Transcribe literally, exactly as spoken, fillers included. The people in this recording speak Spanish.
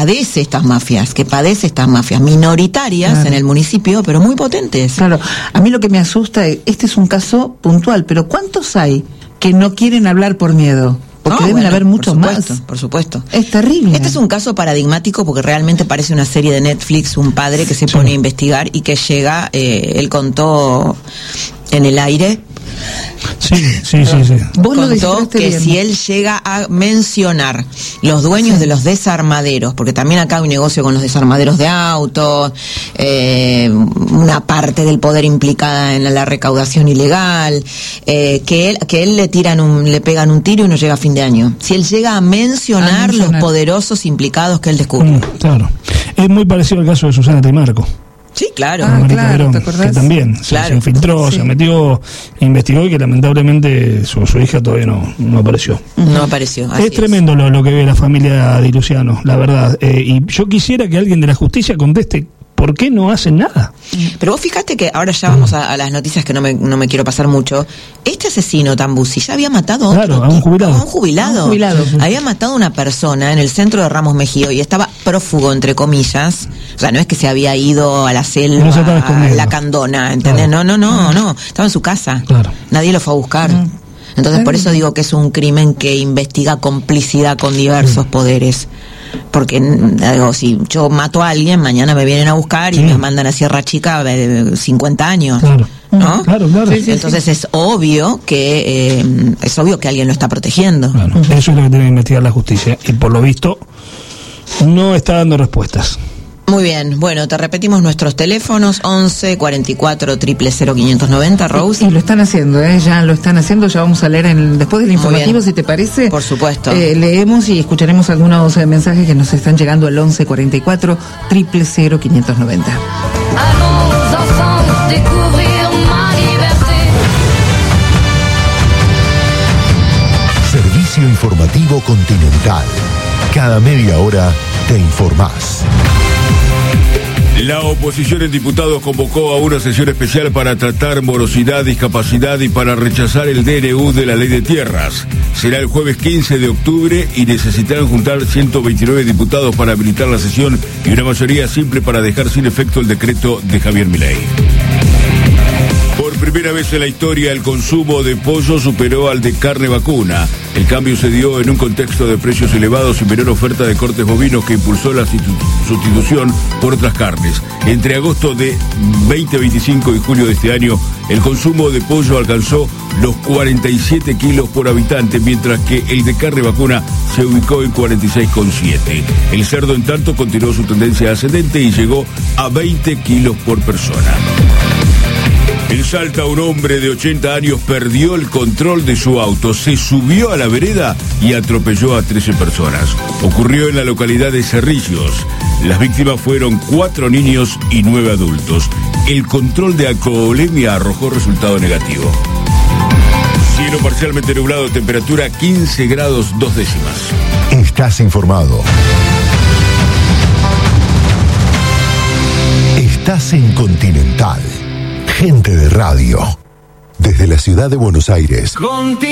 padece estas mafias, que padece estas mafias minoritarias claro. en el municipio, pero muy potentes. Claro, a mí lo que me asusta, este es un caso puntual, pero ¿cuántos hay que no quieren hablar por miedo? Porque no, deben bueno, haber muchos por supuesto, más. Por supuesto. Es terrible. Este es un caso paradigmático porque realmente parece una serie de Netflix, un padre que se sí. pone a investigar y que llega, eh, él contó en el aire. Sí, sí, sí, sí. Vos contó que bien. Si él llega a mencionar los dueños sí. de los desarmaderos, porque también acá hay un negocio con los desarmaderos de autos, eh, una parte del poder implicada en la, la recaudación ilegal, eh, que él que él le tiran un, le pegan un tiro y no llega a fin de año. Si él llega a mencionar, a mencionar. los poderosos implicados que él descubre. Mm, claro. Es muy parecido al caso de Susana Trimarco. Sí, claro. Ah, claro, ¿te acordás? Que también claro. se, se infiltró, sí. se metió, investigó y que lamentablemente su, su hija todavía no, no apareció. No apareció. Así es, es tremendo lo, lo que ve la familia de Luciano, la verdad. Eh, y yo quisiera que alguien de la justicia conteste. ¿Por qué no hacen nada? Pero vos fíjate que ahora ya vamos a, a las noticias que no me, no me quiero pasar mucho. Este asesino Tambusi ya había matado a otro, claro, a un jubilado. A un jubilado. A un jubilado. Había matado a una persona en el centro de Ramos Mejía y estaba prófugo, entre comillas. O sea, no es que se había ido a la selva, no a la Candona, ¿entendés? Claro. No, no, no, no. Estaba en su casa. Claro. Nadie lo fue a buscar. Mm. Entonces, por eso digo que es un crimen que investiga complicidad con diversos mm. poderes. Porque digo, si yo mato a alguien, mañana me vienen a buscar y sí. me mandan a Sierra Chica de cincuenta años. Claro. ¿No? Claro, claro. Sí, sí, Entonces sí. es obvio que eh, es obvio que alguien lo está protegiendo. Claro. Eso es lo que tiene que investigar la justicia. Y por lo visto, no está dando respuestas. Muy bien, bueno, te repetimos nuestros teléfonos, once, cuarenta y cuatro, cero cero cero, quinientos noventa, Rose. Y, y lo están haciendo, ¿eh? Ya lo están haciendo, ya vamos a leer en, después del informativo, si te parece. Por supuesto. Eh, leemos y escucharemos algunos eh, mensajes que nos están llegando al once, cuarenta y cuatro, cero cero cero, quinientos noventa. Servicio informativo Continental. Cada media hora te informás. La oposición en diputados convocó a una sesión especial para tratar morosidad, discapacidad y para rechazar el D N U de la ley de tierras. Será el jueves quince de octubre y necesitarán juntar ciento veintinueve diputados para habilitar la sesión y una mayoría simple para dejar sin efecto el decreto de Javier Milei. Por primera vez en la historia, el consumo de pollo superó al de carne vacuna. El cambio se dio en un contexto de precios elevados y menor oferta de cortes bovinos que impulsó la sustitución por otras carnes. Entre agosto de veinte veinticinco y julio de este año, el consumo de pollo alcanzó los cuarenta y siete kilos por habitante, mientras que el de carne vacuna se ubicó en cuarenta y seis coma siete. El cerdo, en tanto, continuó su tendencia ascendente y llegó a veinte kilos por persona. En Salta, un hombre de ochenta años perdió el control de su auto, se subió a la vereda y atropelló a trece personas. Ocurrió en la localidad de Cerrillos. Las víctimas fueron cuatro niños y nueve adultos. El control de alcoholemia arrojó resultado negativo. Cielo parcialmente nublado, temperatura quince grados dos décimas. Estás informado. Estás en Continental. Gente de radio. Desde la ciudad de Buenos Aires. Continental.